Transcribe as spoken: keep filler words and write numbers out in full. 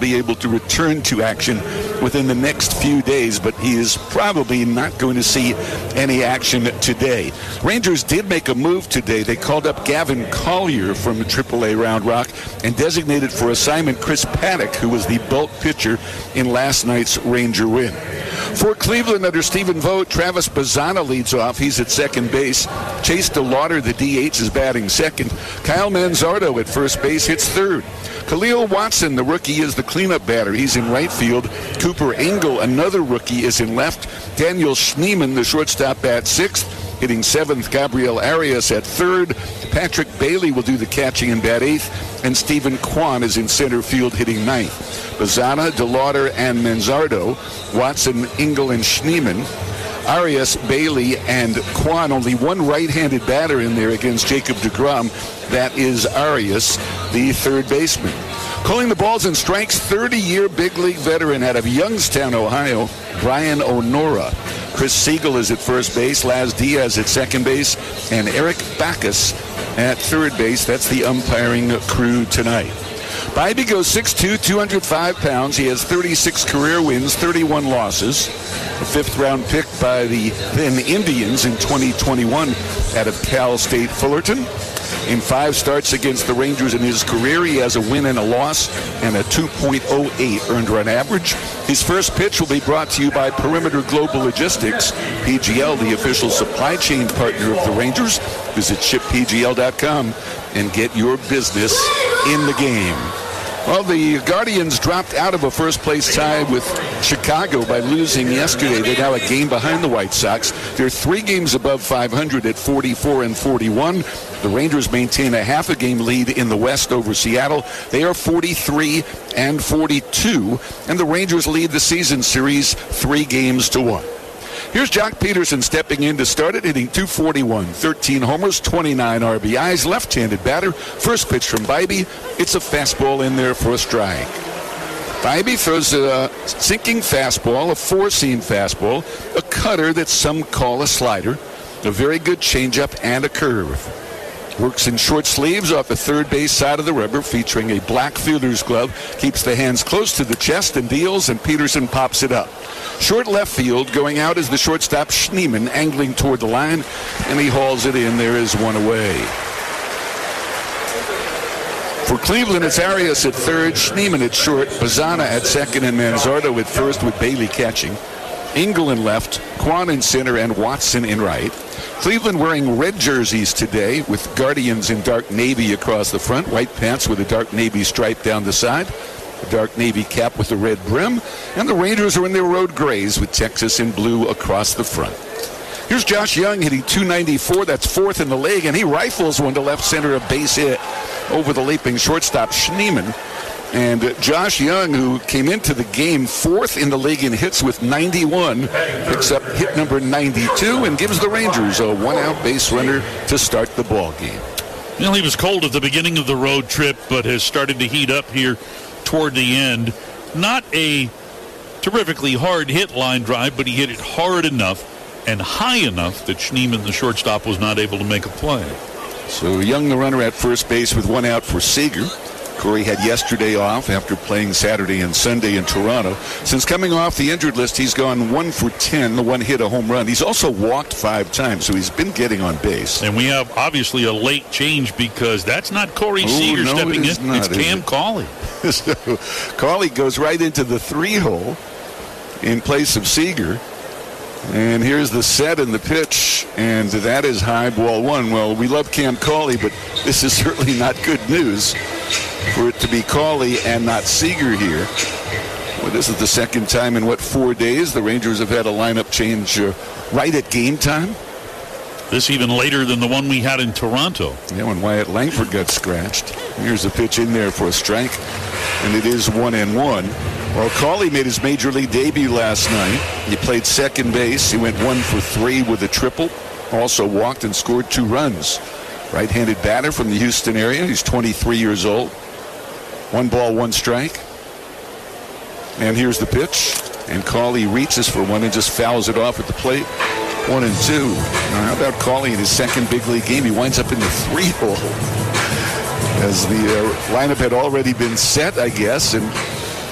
be able to return to action within the next few days, but he is probably not going to see any action today. Rangers did make a move today. They called up Gavin Collier from triple A Round Rock and designated for assignment Chris Paddock, who was the bulk pitcher in last night's Ranger win. For Cleveland, under Stephen Vogt, Travis Bazzana leads off. He's at second base. Chase DeLauder, the D H, is batting second. Kyle Manzardo at first base hits third. Khalil Watson, the rookie, is the cleanup batter. He's in right field. Cooper Engel, another rookie, is in left. Daniel Schneemann, the shortstop, bats sixth. Hitting seventh, Gabriel Arias at third. Patrick Bailey will do the catching and bat eighth. And Stephen Kwan is in center field hitting ninth. Bazzana, DeLauder, and Manzardo. Watson, Engel, and Schneemann. Arias, Bailey, and Kwan. Only one right-handed batter in there against Jacob deGrom. That is Arias, the third baseman. Calling the balls and strikes, thirty-year big league veteran out of Youngstown, Ohio, Brian Onora. Chris Siegel is at first base, Laz Diaz at second base, and Eric Backus at third base. That's the umpiring crew tonight. Bybee goes six two, two hundred five pounds. He has thirty-six career wins, thirty-one losses. A fifth-round pick by the then Indians in twenty twenty-one out of Cal State Fullerton. In five starts against the Rangers in his career, he has a win and a loss and a two point oh eight earned run average. His first pitch will be brought to you by Perimeter Global Logistics, P G L, the official supply chain partner of the Rangers. Visit ship p g l dot com and get your business in the game. Well, the Guardians dropped out of a first-place tie with Chicago by losing yesterday. They're now a game behind the White Sox. They're three games above five hundred at forty-four and forty-one. The Rangers maintain a half a game lead in the West over Seattle. They are forty-three and forty-two, and the Rangers lead the season series three games to one. Here's Jock Peterson stepping in to start it, hitting two forty-one, thirteen homers, twenty-nine R B Is, left-handed batter. First pitch from Bybee. It's a fastball in there for a strike. Bybee throws a sinking fastball, a four-seam fastball, a cutter that some call a slider, a very good changeup, and a curve. Works in short sleeves off the third base side of the rubber, featuring a black fielder's glove. Keeps the hands close to the chest and deals, and Peterson pops it up. Short left field, going out is the shortstop Schneemann, angling toward the line, and he hauls it in. There is one away. For Cleveland, it's Arias at third, Schneemann at short, Bazzana at second, and Manzardo at first with Bailey catching. Engel in left, Kwan in center, and Watson in right. Cleveland wearing red jerseys today with Guardians in dark navy across the front, white pants with a dark navy stripe down the side, a dark navy cap with a red brim, and the Rangers are in their road grays with Texas in blue across the front. Here's Josh Young hitting two ninety-four. That's fourth in the league, and he rifles one to left center, a base hit over the leaping shortstop Schneemann. And uh, Josh Young, who came into the game fourth in the league in hits with ninety-one, picks up hit number ninety-two and gives the Rangers a one-out base runner to start the ball game. Well, he was cold at the beginning of the road trip, but has started to heat up here toward the end. Not a terrifically hard hit line drive, but he hit it hard enough and high enough that Schneemann, the shortstop, was not able to make a play. So Young, the runner at first base with one out for Seager. Corey had yesterday off after playing Saturday and Sunday in Toronto. Since coming off the injured list, he's gone one for ten, the one hit, a home run. He's also walked five times, so he's been getting on base. And we have obviously a late change because that's not Corey Seager no, stepping it in. Not, it's Cam it? Cauley. So Cauley goes right into the three-hole in place of Seager. And here's the set and the pitch, and that is high, ball one. Well, we love Cam Cauley, but this is certainly not good news for it to be Cauley and not Seager here. Well, this is the second time in, what, four days the Rangers have had a lineup change uh, right at game time. This even later than the one we had in Toronto. Yeah, when Wyatt Langford got scratched. Here's the pitch in there for a strike, and it is one and one. Well, Cauley made his major league debut last night. He played second base. He went one for three with a triple. Also walked and scored two runs. Right-handed batter from the Houston area. He's twenty-three years old. One ball, one strike. And here's the pitch. And Cauley reaches for one and just fouls it off at the plate. One and two. Now, how about Cauley in his second big league game? He winds up in the three-hole. As the uh, lineup had already been set, I guess, and